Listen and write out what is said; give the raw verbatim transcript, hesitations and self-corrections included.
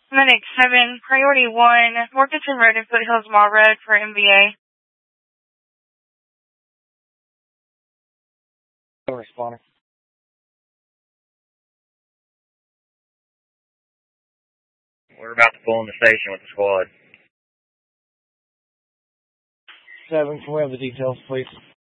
Medic seven, Priority one, Morganton Road and Foothills Mall Road for M V A. Responder. We're about to pull in the station with the squad. Seven, can we have the details, please?